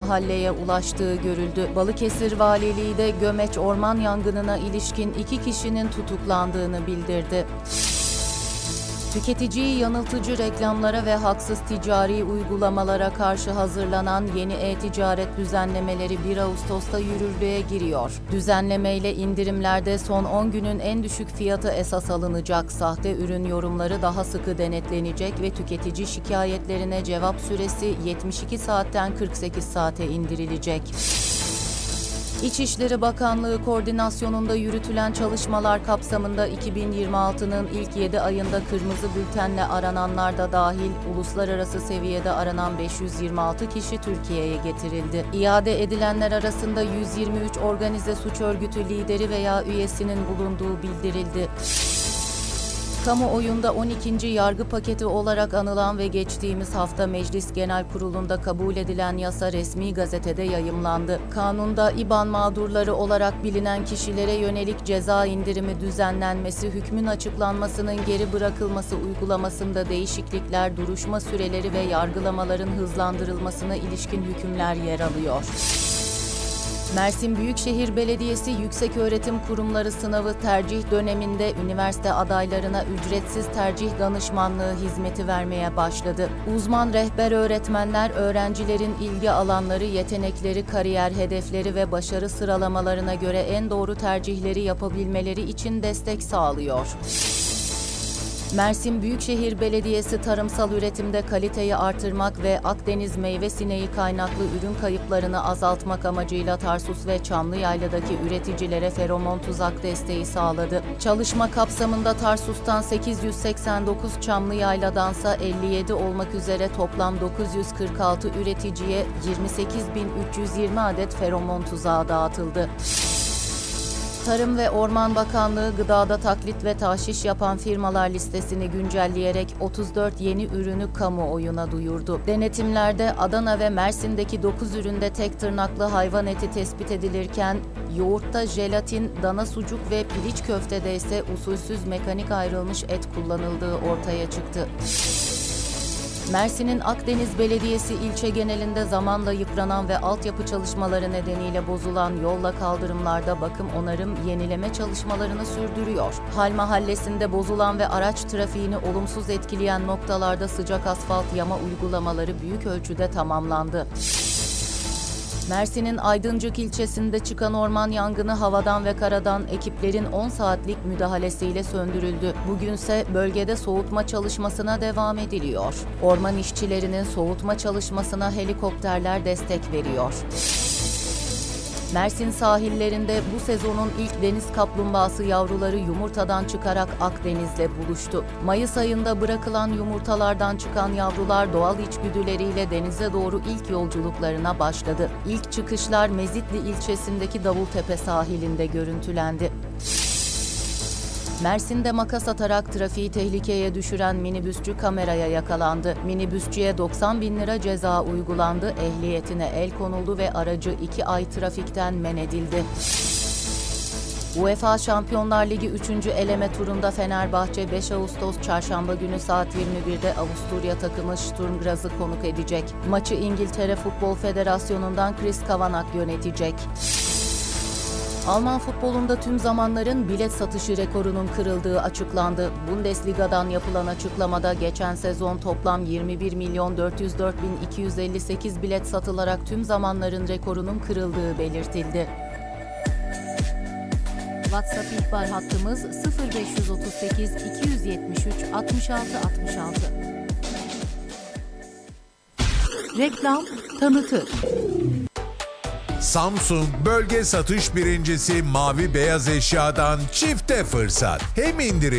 mahalleye ulaştığı görüldü. Balıkesir Valiliği de Gömeç orman yangınına ilişkin 2 kişinin tutuklandığını bildirdi. Tüketiciyi yanıltıcı reklamlara ve haksız ticari uygulamalara karşı hazırlanan yeni e-ticaret düzenlemeleri 1 Ağustos'ta yürürlüğe giriyor. Düzenlemeyle indirimlerde son 10 günün en düşük fiyatı esas alınacak, sahte ürün yorumları daha sıkı denetlenecek ve tüketici şikayetlerine cevap süresi 72 saatten 48 saate indirilecek. İçişleri Bakanlığı koordinasyonunda yürütülen çalışmalar kapsamında 2026'nın ilk 7 ayında kırmızı bültenle arananlar da dahil uluslararası seviyede aranan 526 kişi Türkiye'ye getirildi. İade edilenler arasında 123 organize suç örgütü lideri veya üyesinin bulunduğu bildirildi. Kamuoyunda 12. yargı paketi olarak anılan ve geçtiğimiz hafta Meclis Genel Kurulu'nda kabul edilen yasa resmi gazetede yayımlandı. Kanunda İBAN mağdurları olarak bilinen kişilere yönelik ceza indirimi düzenlenmesi, hükmün açıklanmasının geri bırakılması uygulamasında değişiklikler, duruşma süreleri ve yargılamaların hızlandırılmasına ilişkin hükümler yer alıyor. Mersin Büyükşehir Belediyesi Yükseköğretim Kurumları sınavı tercih döneminde üniversite adaylarına ücretsiz tercih danışmanlığı hizmeti vermeye başladı. Uzman rehber öğretmenler öğrencilerin ilgi alanları, yetenekleri, kariyer hedefleri ve başarı sıralamalarına göre en doğru tercihleri yapabilmeleri için destek sağlıyor. Mersin Büyükşehir Belediyesi tarımsal üretimde kaliteyi artırmak ve Akdeniz meyve sineği kaynaklı ürün kayıplarını azaltmak amacıyla Tarsus ve Çamlıyaylı'daki üreticilere feromon tuzak desteği sağladı. Çalışma kapsamında Tarsus'tan 889, Çamlıyayla'dansa 57 olmak üzere toplam 946 üreticiye 28.320 adet feromon tuzağı dağıtıldı. Tarım ve Orman Bakanlığı gıdada taklit ve tahşiş yapan firmalar listesini güncelleyerek 34 yeni ürünü kamuoyuna duyurdu. Denetimlerde Adana ve Mersin'deki 9 üründe tek tırnaklı hayvan eti tespit edilirken, yoğurtta jelatin, dana sucuk ve piliç köftede ise usulsüz mekanik ayrılmış et kullanıldığı ortaya çıktı. Mersin'in Akdeniz Belediyesi ilçe genelinde zamanla yıpranan ve altyapı çalışmaları nedeniyle bozulan yolla kaldırımlarda bakım, onarım, yenileme çalışmalarını sürdürüyor. Hal Mahallesi'nde bozulan ve araç trafiğini olumsuz etkileyen noktalarda sıcak asfalt yama uygulamaları büyük ölçüde tamamlandı. Mersin'in Aydıncık ilçesinde çıkan orman yangını havadan ve karadan ekiplerin 10 saatlik müdahalesiyle söndürüldü. Bugünse bölgede soğutma çalışmasına devam ediliyor. Orman işçilerinin soğutma çalışmasına helikopterler destek veriyor. Mersin sahillerinde bu sezonun ilk deniz kaplumbağası yavruları yumurtadan çıkarak Akdeniz'le buluştu. Mayıs ayında bırakılan yumurtalardan çıkan yavrular doğal içgüdüleriyle denize doğru ilk yolculuklarına başladı. İlk çıkışlar Mezitli ilçesindeki Davultepe sahilinde görüntülendi. Mersin'de makas atarak trafiği tehlikeye düşüren minibüsçü kameraya yakalandı. Minibüsçüye 90.000 lira ceza uygulandı, ehliyetine el konuldu ve aracı 2 ay trafikten men edildi. UEFA Şampiyonlar Ligi 3. eleme turunda Fenerbahçe 5 Ağustos Çarşamba günü saat 21'de Avusturya takımı Sturm Graz'ı konuk edecek. Maçı İngiltere Futbol Federasyonu'ndan Chris Kavanagh yönetecek. Alman futbolunda tüm zamanların bilet satışı rekorunun kırıldığı açıklandı. Bundesliga'dan yapılan açıklamada geçen sezon toplam 21.404.258 bilet satılarak tüm zamanların rekorunun kırıldığı belirtildi. WhatsApp ihbar hattımız 0538 273 66 66. Reklam tanıtır. Samsung bölge satış birincisi Mavi Beyaz Eşya'dan çifte fırsat. Hem indirim